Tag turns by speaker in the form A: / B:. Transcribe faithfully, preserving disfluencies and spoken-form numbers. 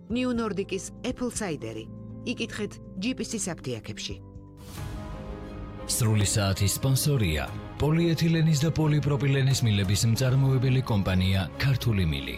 A: New Nordic-ის Apple Cider-ი. იკითხეთ ჯი პი სი-ის აფთიაქებში.
B: სრული საათის სპონსორია პოლიეთილენის და პოლიპროპილენის მილების მწარმოებელი კომპანია ქართული მილი.